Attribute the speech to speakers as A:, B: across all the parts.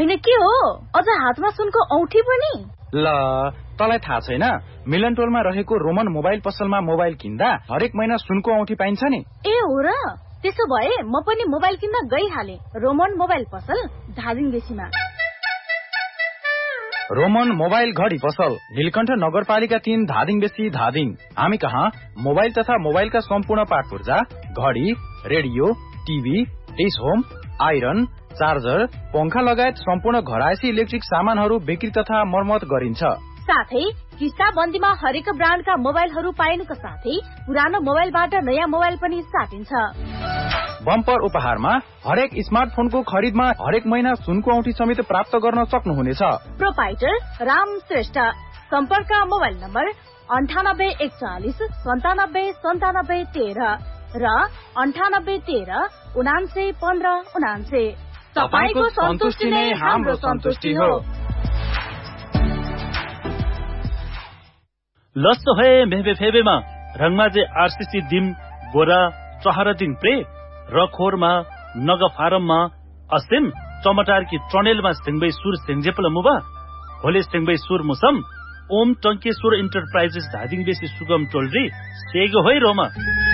A: हैन के हो अझ हातमा सुनको औठी पनि
B: ल तँलाई थाहा छैन मिलनटोलमा रहेको रोमन मोबाइल पसलमा मोबाइल किन्दा हरेक महिना सुनको औठी पाइन्छ नि
A: ए हो र त्यसो भए म पनि मोबाइल किन्न गइहाले रोमन मोबाइल पसल धादिङ बेसीमा
B: रोमन मोबाइल घडी पसल नीलकण्ठ नगरपालिका 3 धादिङ बेसी धादिङ हामी कहाँ मोबाइल तथा मोबाइलका सम्पूर्ण पार्ट पुर्जा घडी radio TV dish home iron charger पंखा लगायत सम्पूर्ण घरायसी इलेक्ट्रिक सामानहरू बिक्री तथा मर्मत गरिन्छ
A: साथै किस्ता बन्दीमा हरेक ब्रान्डका मोबाइलहरू पाइनुका साथै पुरानो मोबाइलबाट नयाँ मोबाइल पनि साटिन्छ
B: बम्पर उपहारमा हरेक स्मार्टफोनको खरिदमा हरेक महिना सुनको औँठी समेत प्राप्त गर्न सक्नुहुनेछ
A: प्रोपाइटर राम श्रेष्ठ सम्पर्क मोबाइल नम्बर 9841 9797 13 र 9813 9915 99 तपाईको सन्तुष्टि नै हाम्रो सन्तुष्टि हो
C: लस्तो है मेबे फेबेमा रंगमाजे आरसीसी दिम बोरा चहरदिन प्रे रखोरमा नग फारममा असिम टमाटर की ट्रनेलमा सिंगबै सुर सिंगजेपल मुबा होले सिंगबै सुर मुसम ओम टंकेश्वर एन्टरप्राइजेस धादिङ बेसी सुगम टोलरी सेगो होइ रोमा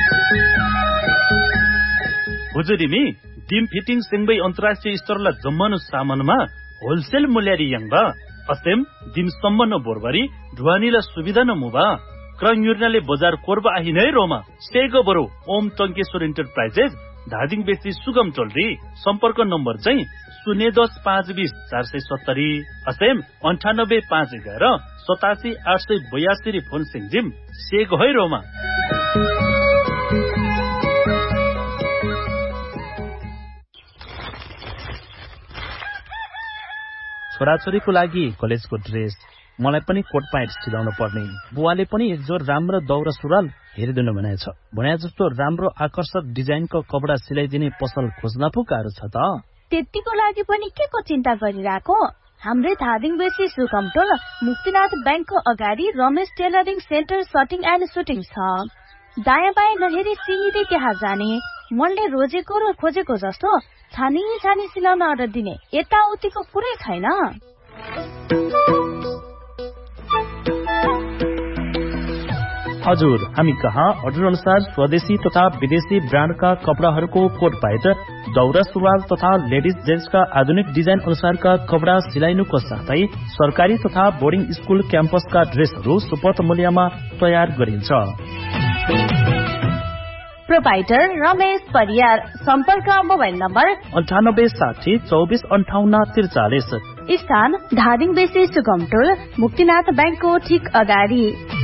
C: हुजुरिमी डिम फिटिङ सिंगबै अन्तर्राष्ट्रिय स्तरला जम्मनु सामानमा होलसेल मूल्यरी यङबा असेम डिम सम्मन बोरबरी ढुवानीला सुविधा न मुबा क्रयुर्नाले बजार कोरबा आहिनै रोमा सेगो बरो ओम टंकेश्वर एन्टरप्राइजेस धादिङ बेसी सुगम टोलरी सम्पर्क नम्बर चाहिँ 010 470 असेम 98 511 87 882 फोन सिंजिम सेगो होइ रोमा
D: छोराछोरीको लागि कलेजको ड्रेस मलाई पनि कोट प्यान्ट सिलाउन पर्ने बुवाले पनि एक जोर राम्रो दौरा सुरुवाल हेरिदिनु भनेछ भने जस्तो राम्रो आकर्षक डिजाइनको कपडा सिलाइदिने पसल खोज्न पो गाह्रो छ त
A: त्यतिको लागि पनि के को चिन्ता गरिराको हाम्रै धादिङ बेसी सुकमटोल मुक्तिनाथ बैंकको अगाडि Ramesh tailoring centre सटिङ and shooting छ दायाँ बायाँ नहेरी सिधै त्यहाँ जाने मनले रोजेको र खोजेको जस्तो छानी छानी सिलाउन अर्डर दिने यताउतिको कुरै छैन
D: हजुर हामी कहाँ अर्डर अनुसार स्वदेशी तथा विदेशी ब्रान्डका कपडाहरूको कोट प्यान्ट दौरा सुरुवाल तथा लेडिज जेन्ट्सका आधुनिक डिजाइन अनुसारका कपडा सिलाइनुको साथै सरकारी तथा बोर्डिङ स्कुल क्याम्पसका ड्रेसहरू सुपथ मूल्यमा तयार गरिन्छ
A: प्रोपाइटर रमेश परियार सम्पर्क मोबाइल नम्बर
D: 9860 2458 43
A: स्थान धादिङ बेसी सुगमटोल मुक्तिनाथ बैंकको ठीक अगाडि